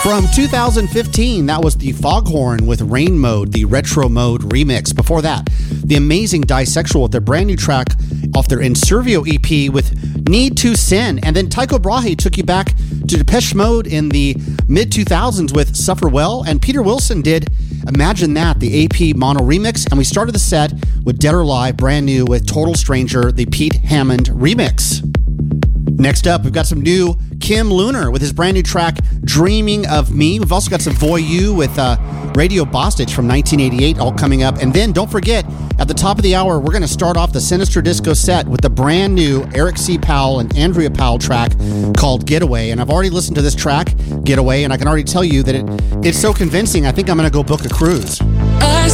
From 2015, that was the Foghorn with Rain Mode, the Retro Mode remix. Before that, the amazing Disexual with their brand new track off their Inservio EP with Need to Sin. And then Tycho Brahe took you back to Depeche Mode in the mid-2000s with Suffer Well. And Peter Wilson did Imagine That, the AP mono remix. And we started the set with Dead or Alive, brand new with Total Stranger, the Pete Hammond remix. Next up, we've got some new Kim Lunar with his brand new track, Dreaming of Me. We've also got some Voyou with Radio Bostich from 1988 all coming up. And then don't forget, at the top of the hour, we're going to start off the Sinister Disco set with the brand new Eric C. Powell and Andrea Powell track called Getaway. And I've already listened to this track, Getaway, and I can already tell you that it's so convincing, I think I'm going to go book a cruise. I